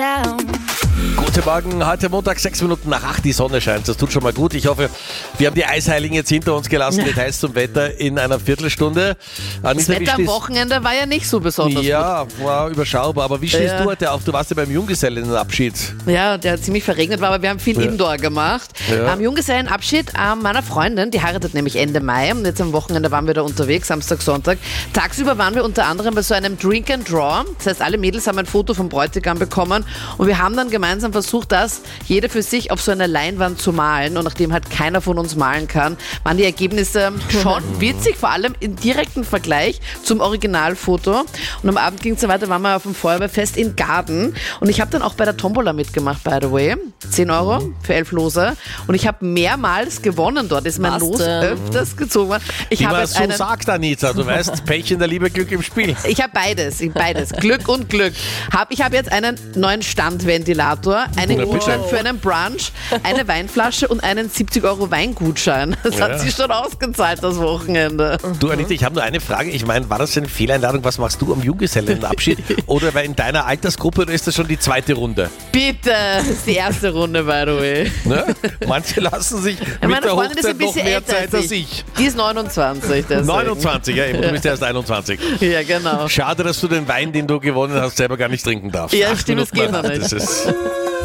down. Guten Morgen, heute Montag, 6 Minuten nach 8, die Sonne scheint, das tut schon mal gut. Ich hoffe, wir haben die Eisheiligen jetzt hinter uns gelassen. Details zum Wetter in einer Viertelstunde. Das Wetter am Wochenende war ja nicht so besonders Ja, war überschaubar, aber wie stehst du heute auf? Du warst ja beim Junggesellenabschied. Ja, der ziemlich verregnet war, aber wir haben viel Indoor gemacht. Ja. Am Junggesellenabschied meiner Freundin, die heiratet nämlich Ende Mai und jetzt am Wochenende waren wir da unterwegs, Samstag, Sonntag. Tagsüber waren wir unter anderem bei so einem Drink and Draw, das heißt alle Mädels haben ein Foto vom Bräutigam bekommen und wir haben dann gemeinsam versucht, das jede für sich auf so einer Leinwand zu malen und nachdem halt keiner von uns malen kann, waren die Ergebnisse schon witzig, vor allem im direkten Vergleich zum Originalfoto. Und am Abend ging es so weiter, waren wir auf dem Feuerwehrfest in Garden und ich habe dann auch bei der Tombola mitgemacht, by the way. 10 Euro für 11 Lose und ich habe mehrmals gewonnen dort, ist mein Los öfters gezogen worden. Wie man so sagt, Anita, du weißt, Pech in der Liebe, Glück im Spiel. Ich habe beides, Glück und Glück. Ich habe jetzt einen neuen Standventilator, einen Gutschein für einen Brunch, eine Weinflasche und einen 70 Euro Weingutschein. Das hat sich schon ausgezahlt, das Wochenende. Du Anita, ich habe nur eine Frage. Ich meine, war das eine Fehleinladung? Was machst du am Junggesellenabschied? Oder war in deiner Altersgruppe oder ist das schon die zweite Runde? Bitte, das ist die erste Runde, by the way. Ne? Manche lassen sich mit der Hochzeit noch mehr Zeit als ich. Die ist 29. Deswegen. 29, ja, eben, du bist erst 21. Ja, genau. Schade, dass du den Wein, den du gewonnen hast, selber gar nicht trinken darfst. Ja, stimmt, das geht noch nicht. Das ist